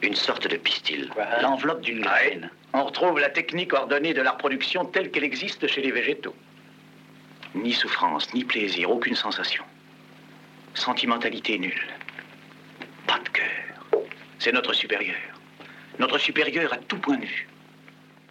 Une sorte de pistil. Voilà. L'enveloppe d'une graine. On retrouve la technique ordonnée de la reproduction telle qu'elle existe chez les végétaux. Ni souffrance, ni plaisir, aucune sensation. Sentimentalité nulle. Pas de cœur. C'est notre supérieur. Notre supérieur à tout point de vue.